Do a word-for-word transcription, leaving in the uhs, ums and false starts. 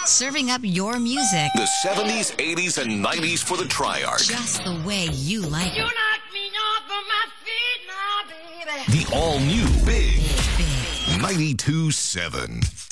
Serving up your music The seventies, eighties, and nineties for the Triarch. just the way you like You it. knock me off of my feet now, baby. The all-new Big Big. ninety-two point seven.